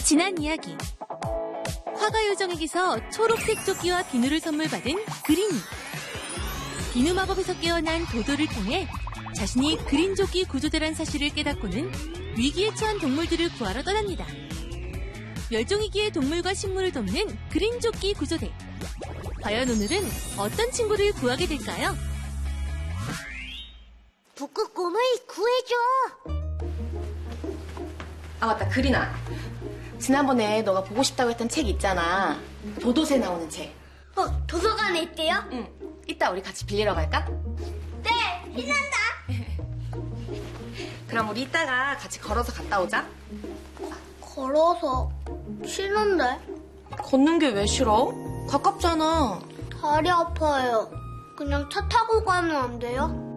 지난 이야기. 화가 요정에게서 초록색 조끼와 비누를 선물 받은 그린이. 비누 마법에서 깨어난 도도를 통해 자신이 그린 조끼 구조대란 사실을 깨닫고는 위기에 처한 동물들을 구하러 떠납니다. 멸종위기의 동물과 식물을 돕는 그린 조끼 구조대. 과연 오늘은 어떤 친구를 구하게 될까요? 북극곰을 구해줘. 아 맞다, 그린아. 지난번에 너가 보고 싶다고 했던 책 있잖아. 도도새 나오는 책. 도서관에 있대요? 응. 이따 우리 같이 빌리러 갈까? 네, 신난다. 그럼 우리 이따가 같이 걸어서 갔다 오자. 걸어서 싫은데? 걷는 게 왜 싫어? 가깝잖아. 다리 아파요. 그냥 차 타고 가면 안 돼요?